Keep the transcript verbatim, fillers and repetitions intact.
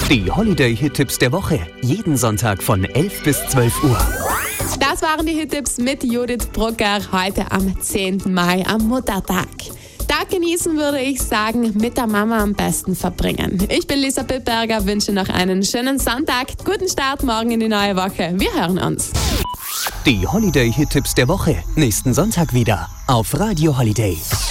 Die Holiday-Hit-Tipps der Woche. Jeden Sonntag von elf bis zwölf Uhr. Das waren die Hit-Tipps mit Judith Brucker heute am zehnten Mai, am Muttertag. Tag genießen, würde ich sagen, mit der Mama am besten verbringen. Ich bin Lisa Pippberger, wünsche noch einen schönen Sonntag, guten Start morgen in die neue Woche. Wir hören uns. Die Holiday-Hit-Tipps der Woche. Nächsten Sonntag wieder auf Radio Holiday.